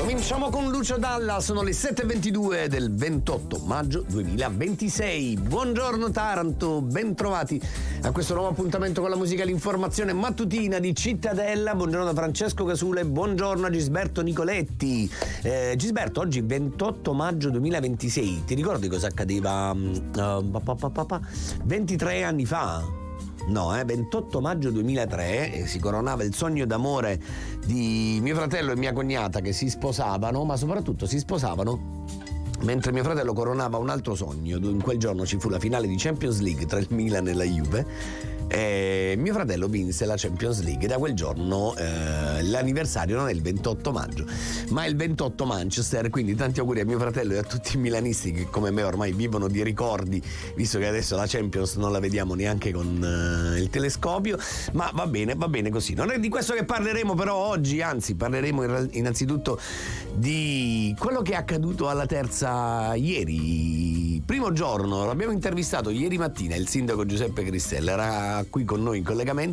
Cominciamo con Lucio Dalla, sono le 7:22 del 28 maggio 2026. Buongiorno Taranto, bentrovati a questo nuovo appuntamento con la musica e l'informazione mattutina di Cittadella. Buongiorno da Francesco Casule, buongiorno a Gisberto Nicoletti. Gisberto, oggi 28 maggio 2026, ti ricordi cosa accadeva 23 anni fa? No, 28 maggio 2003 si coronava il sogno d'amore di mio fratello e mia cognata che si sposavano, ma soprattutto si sposavano mentre mio fratello coronava un altro sogno. In quel giorno ci fu la finale di Champions League tra il Milan e la Juve e mio fratello vinse la Champions League. Da quel giorno l'anniversario non è il 28 maggio ma è il 28 Manchester, quindi tanti auguri a mio fratello e a tutti i milanisti che come me ormai vivono di ricordi, visto che adesso la Champions non la vediamo neanche con il telescopio, ma va bene così. Non è di questo che parleremo però oggi, anzi parleremo innanzitutto di quello che è accaduto alla Terza ieri, primo giorno. L'abbiamo intervistato ieri mattina il sindaco Giuseppe Cristella, era qui con noi in collegamento